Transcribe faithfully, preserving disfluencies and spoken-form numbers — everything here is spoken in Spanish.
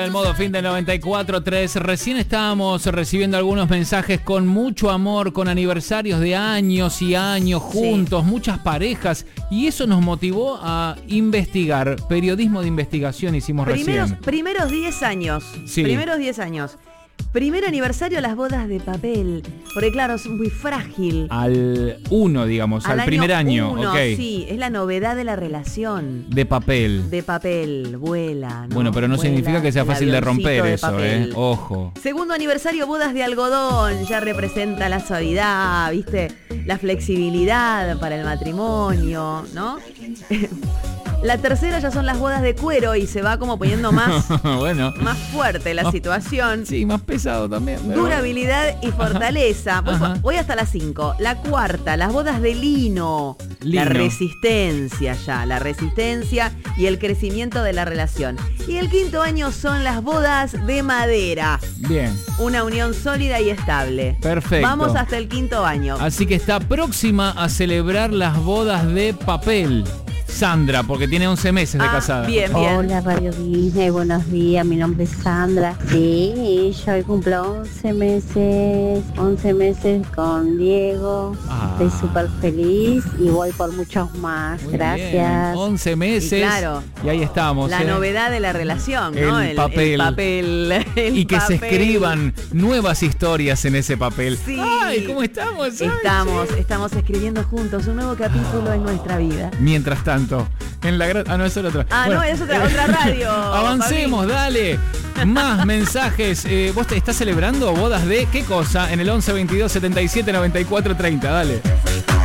El modo fin del noventa y cuatro tres. Recién estábamos recibiendo algunos mensajes con mucho amor, con aniversarios de años y años juntos, sí. Muchas parejas, y eso nos motivó a investigar. Periodismo de investigación hicimos primeros, recién. Primeros diez años. Sí. Primeros diez años. Primer aniversario a las bodas de papel. Porque claro, es muy frágil. Al uno, digamos, al, al primer año. Uno, okay. Sí, es la novedad de la relación. De papel. De papel, vuela, ¿no? Bueno, pero no vuela, significa que sea fácil de romper de eso, ¿eh? Ojo. Segundo aniversario, bodas de algodón. Ya representa la suavidad, ¿viste? La flexibilidad para el matrimonio, ¿no? La tercera ya son las bodas de cuero y se va como poniendo más, bueno, más fuerte la más, situación. Sí, más pesado también. Pero... Durabilidad y fortaleza. Ajá, pues, ajá. Voy hasta las cinco. La cuarta, las bodas de lino. lino. La resistencia ya, la resistencia y el crecimiento de la relación. Y el quinto año son las bodas de madera. Bien. Una unión sólida y estable. Perfecto. Vamos hasta el quinto año. Así que está próxima a celebrar las bodas de papel. Sandra, porque tiene once meses de ah, casada. Bien, bien. Hola Radio Disney, buenos días, mi nombre es Sandra. Sí, yo hoy cumplo once meses, once meses con Diego. Ah. Estoy súper feliz y voy por muchos más. Muy Gracias. Bien. once meses. Y, claro, y ahí estamos. La ¿eh? novedad de la relación, ¿no? El, el papel. El papel. El y que papel. se escriban nuevas historias en ese papel. Sí. Ay, ¿cómo estamos? Estamos, Ay, estamos escribiendo juntos un nuevo capítulo en nuestra vida. Mientras tanto, en la gran... Ah, no, eso es otra. Ah, bueno, no, es otra, otra radio. Avancemos, Fabi. dale. Más mensajes. Eh, ¿Vos te estás celebrando bodas de qué cosa? En el once veintidós setenta y siete noventa y cuatro treinta, dale.